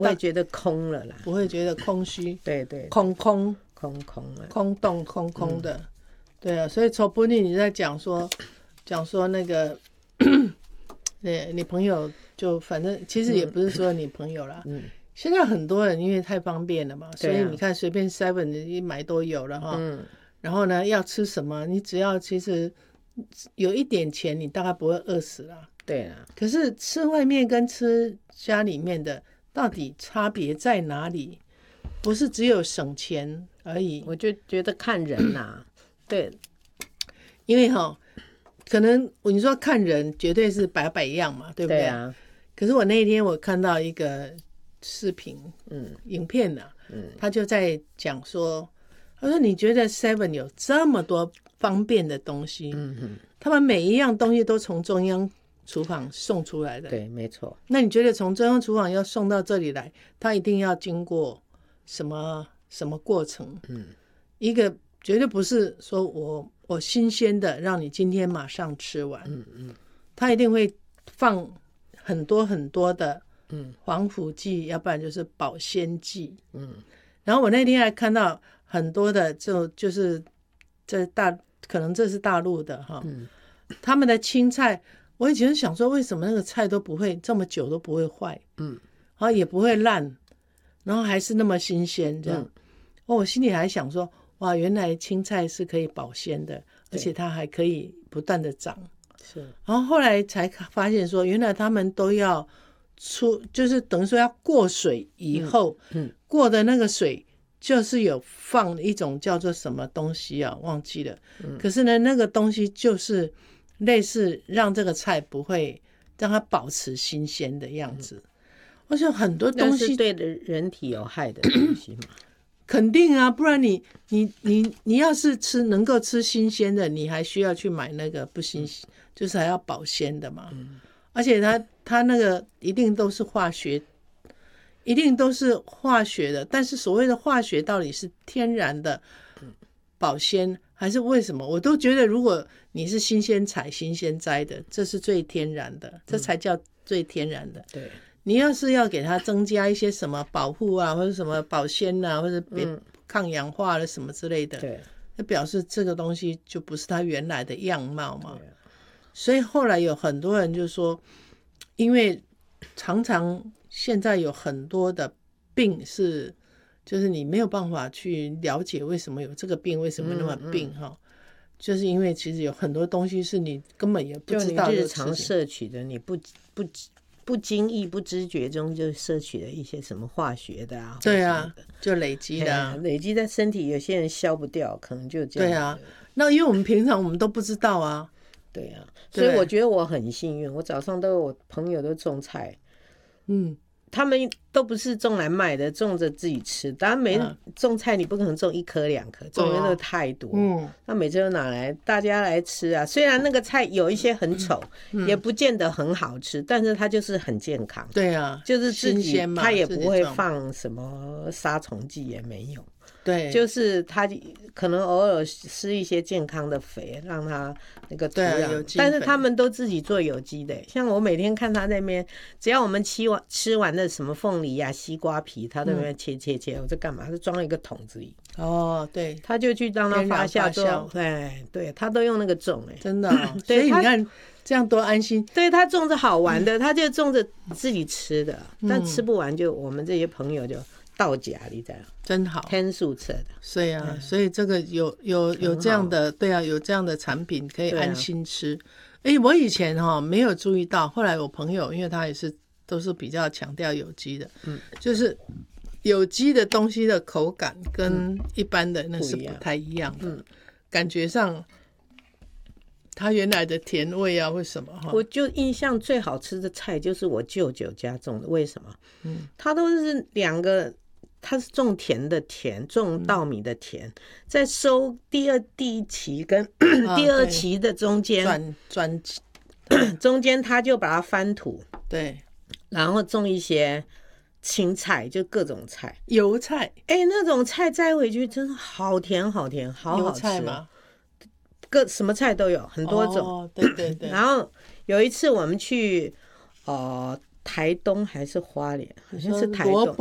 我也觉得空了啦， 不会觉得空虚， 对对， 空空了， 空洞空空的，对啊，所以从不你在讲说那个，对，你朋友就反正其实也不是说你朋友啦，现在很多人因为太方便了嘛，所以你看随便 7一买都有了哈，然后呢要吃什么，你只要其实有一点钱，你大概不会饿死啦。 对啊， 可是吃外面跟吃家里面的到底差别在哪里？不是只有省钱而已。 我就觉得看人呐，对， 因为可能你说看人绝对是百样嘛，对不对？ 对啊。 可是我那一天我看到一个视频，影片啊，他就在讲说，他说你觉得 7有这么多方便的东西，他们每一样东西都从中央厨房送出来的， 对，没错。 那你觉得从中央厨房要送到这里来，它一定要经过什么过程？一个绝对不是说我新鲜的让你今天马上吃完，它一定会放很多很多的防腐剂，要不然就是保鲜剂。然后我那天还看到很多的就是可能这是大陆的哈，他们的青菜。我以前想说，为什么那个菜都不会这么久都不会坏，然后也不会烂，然后还是那么新鲜这样。我心里还想说，哇，原来青菜是可以保鲜的，而且它还可以不断的长。 是。 然后后来才发现说，原来他们都要就是等于说要过水以后，过的那个水就是有放一种叫做什么东西啊，忘记了。可是呢，那个东西就是类似让这个菜不会让它保持新鲜的样子。我想很多东西是对人体有害的东西嘛， 肯定啊，不然你要是能够吃新鲜的，你还需要去买那个不新鲜，就是还要保鲜的嘛。而且它那个一定都是化学的，但是所谓的化学到底是天然的保鲜还是为什么？我都觉得如果你是新鲜采、新鲜摘的，这是最天然的，这才叫最天然的。 对， 你要是要给它增加一些什么保护啊，或者什么保鲜啊，或者抗氧化的什么之类的， 对， 那表示这个东西就不是它原来的样貌嘛。所以后来有很多人就说，因为常常现在有很多的病是，就是你没有办法去了解为什么有这个病，为什么那么病哈。就是因为其实有很多东西是你根本也不知道， 就你日常摄取的，你不经意、不知觉中就摄取了一些什么化学的啊， 对啊，就累积的啊， 累积在身体，有些人消不掉，可能就这样。 对啊，那因为我们平常我们都不知道啊， 对啊，所以我觉得我很幸运，我早上都有我朋友都种菜，他们都不是种来卖的，种着自己吃。当然没种菜，你不可能种1颗2颗，种的那太多。那每次都拿来大家来吃啊。虽然那个菜有一些很丑，也不见得很好吃，但是它就是很健康。 对啊， 就是自己新鲜嘛， 它也不会放什么杀虫剂，也没有。 对， 就是它可能偶尔施一些健康的肥，让它那个土壤，但是他们都自己做有机的。像我每天看他那边，只要我们吃完的什么凤梨啊、西瓜皮，他都在那边切，我在干嘛？是装了一个桶子里。 哦，对， 他就去让它发酵，对，他都用那个种， 真的所以你看这样多安心。 对，他种着好玩的，他就种着自己吃的，但吃不完就我们这些朋友就到家里这样， 真好， 天数吃的。 所以啊，所以这个有这样的，对啊，有这样的产品可以安心吃。我以前没有注意到，后来我朋友，因为他也是都是比较强调有机的，就是有机的东西的口感跟一般的那是不太一样的，感觉上它原来的甜味啊，为什么我就印象最好吃的菜就是我舅舅家种的，为什么？他都是他是种田的田，种稻米的田，在收第一期跟第2期的中间中间他就把它翻土， 对， 然后种一些青菜，就各种菜， 油菜， 那种菜摘回去真的好甜好甜，好好吃。油菜吗？ 什么菜都有，很多种。 对。 然后有一次我们去台东还是花莲，好像是台东。